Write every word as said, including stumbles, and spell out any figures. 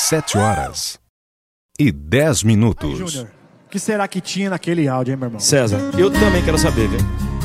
sete horas e dez minutos. Aí, Júnior, o que será que tinha naquele áudio, hein, meu irmão? César, eu também quero saber, viu?